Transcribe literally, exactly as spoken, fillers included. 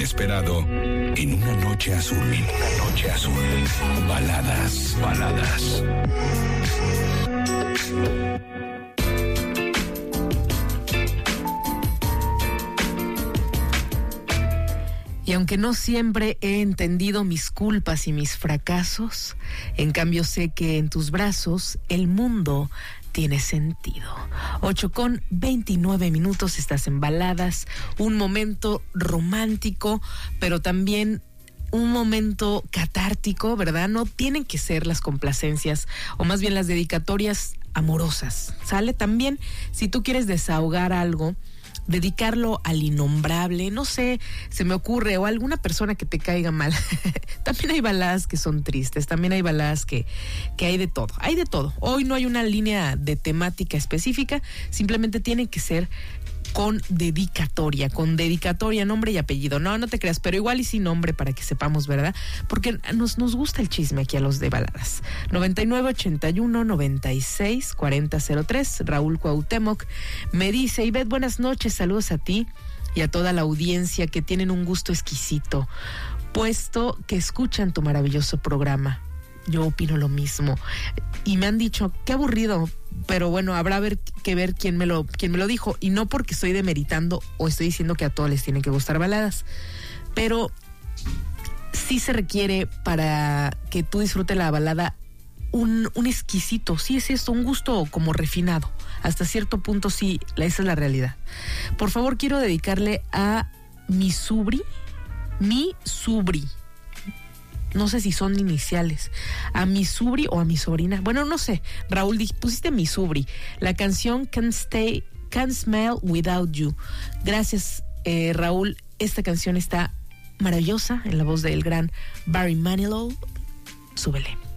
inesperado en una noche azul. En una noche azul. Baladas, baladas. Y aunque no siempre he entendido mis culpas y mis fracasos, en cambio sé que en tus brazos el mundo tiene sentido. ocho con veintinueve minutos, estás en Baladas, un momento romántico, pero también un momento catártico, ¿verdad? No tienen que ser las complacencias, o más bien las dedicatorias amorosas, ¿sale? También, si tú quieres desahogar algo, dedicarlo al innombrable, no sé, se me ocurre, o a alguna persona que te caiga mal. También hay baladas que son tristes, también hay baladas que, que hay de todo, hay de todo. Hoy no hay una línea de temática específica, simplemente tiene que ser con dedicatoria, con dedicatoria, nombre y apellido. No, no te creas, pero igual y sin nombre para que sepamos, ¿verdad? Porque nos, nos gusta el chisme aquí a los de Baladas. noventa y nueve, ochenta y uno, noventa y seis, cuarenta cero tres, Raúl Cuauhtémoc me dice: Ivette, buenas noches, saludos a ti y a toda la audiencia que tienen un gusto exquisito, puesto que escuchan tu maravilloso programa. Yo opino lo mismo. Y me han dicho, qué aburrido, pero bueno, habrá ver, que ver quién me lo quién me lo dijo. Y no porque estoy demeritando o estoy diciendo que a todos les tienen que gustar baladas, pero sí se requiere para que tú disfrutes la balada un, un exquisito, sí es esto, un gusto como refinado. Hasta cierto punto sí, esa es la realidad. Por favor, quiero dedicarle a mi subri, mi subri. No sé si son iniciales, a mi subri o a mi sobrina. Bueno, no sé. Raúl, pusiste mi subri. La canción Can't Stay, Can't Smell Without You. Gracias, eh, Raúl. Esta canción está maravillosa en la voz del gran Barry Manilow. Súbele.